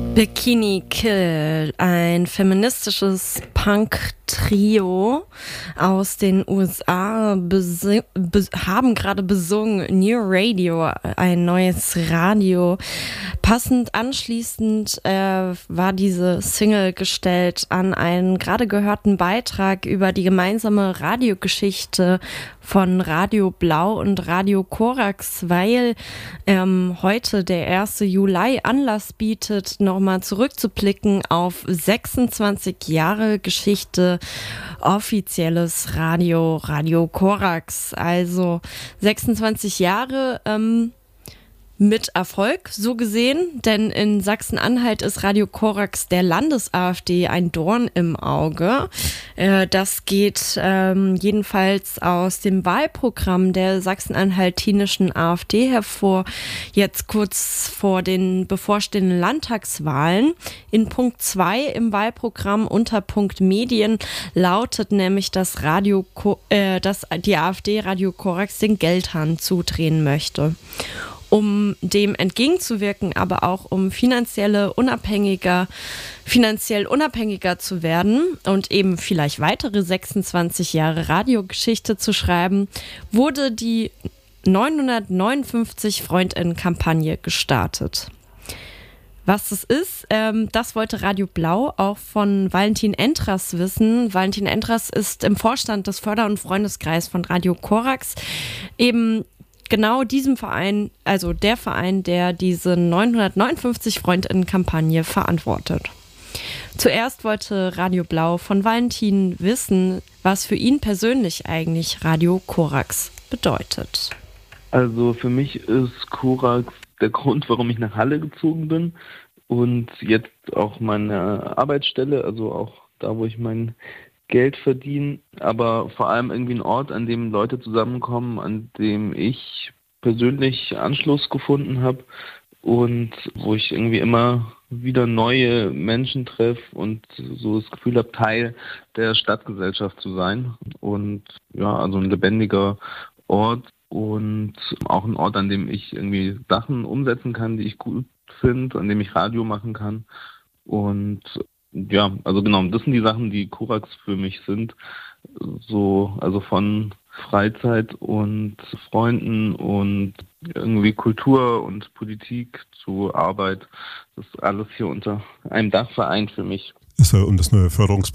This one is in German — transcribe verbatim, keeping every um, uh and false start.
Bikini Kill, ein feministisches Punk-Trio aus den U S A, besi- bes- haben gerade besungen New Radio, ein neues Radio. Passend anschließend äh, war diese Single gestellt an einen gerade gehörten Beitrag über die gemeinsame Radiogeschichte von Radio Blau und Radio Korax, weil ähm, heute der erste Juli Anlass bietet, nochmal zurückzublicken auf sechsundzwanzig Jahre Geschichte offizielles Radio, Radio Korax. Also sechsundzwanzig Jahre ähm, mit Erfolg, so gesehen, denn in Sachsen-Anhalt ist Radio Korax der Landes-AfD ein Dorn im Auge. Äh, das geht ähm, jedenfalls aus dem Wahlprogramm der sachsen-anhaltinischen AfD hervor, jetzt kurz vor den bevorstehenden Landtagswahlen. In Punkt zwei im Wahlprogramm unter Punkt Medien lautet nämlich, dass, Radio, äh, dass die AfD Radio Korax den Geldhahn zudrehen möchte. Um dem entgegenzuwirken, aber auch um finanzielle unabhängiger, finanziell unabhängiger zu werden und eben vielleicht weitere sechsundzwanzig Jahre Radiogeschichte zu schreiben, wurde die neunhundertneunundfünfzig Freundinnen-Kampagne gestartet. Was das ist, ähm, das wollte Radio Blau auch von Valentin Endras wissen. Valentin Endras ist im Vorstand des Förder- und Freundeskreises von Radio Korax, eben genau diesem Verein, also der Verein, der diese neunhundertneunundfünfzig Freundinnen-Kampagne verantwortet. Zuerst wollte Radio Blau von Valentin wissen, was für ihn persönlich eigentlich Radio Korax bedeutet. Also für mich ist Korax der Grund, warum ich nach Halle gezogen bin und jetzt auch meine Arbeitsstelle, also auch da, wo ich mein Geld verdienen, aber vor allem irgendwie ein Ort, an dem Leute zusammenkommen, an dem ich persönlich Anschluss gefunden habe und wo ich irgendwie immer wieder neue Menschen treffe und so das Gefühl habe, Teil der Stadtgesellschaft zu sein. Und ja, also ein lebendiger Ort und auch ein Ort, an dem ich irgendwie Sachen umsetzen kann, die ich gut finde, an dem ich Radio machen kann. Und ja, also genau, das sind die Sachen, die Korax für mich sind. So, also von Freizeit und Freunden und irgendwie Kultur und Politik zu Arbeit. Das ist alles hier unter einem Dach vereint für mich. Ist ja und das eine Förderungs